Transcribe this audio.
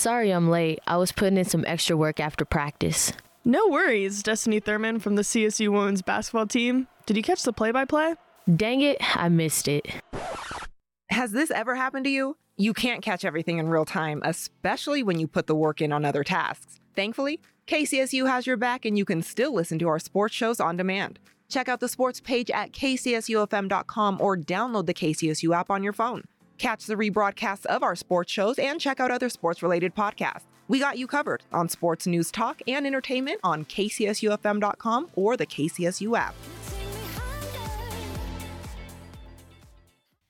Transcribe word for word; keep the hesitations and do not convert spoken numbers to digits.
Sorry I'm late. I was putting in some extra work after practice. No worries, Destiny Thurman from the C S U women's basketball team. Did you catch the play-by-play? Dang it, I missed it. Has this ever happened to you? You can't catch everything in real time, especially when you put the work in on other tasks. Thankfully, K C S U has your back and you can still listen to our sports shows on demand. Check out the sports page at k c s u f m dot com or download the K C S U app on your phone. Catch the rebroadcasts of our sports shows and check out other sports-related podcasts. We got you covered on sports news talk and entertainment on k c s u f m dot com or the K C S U app.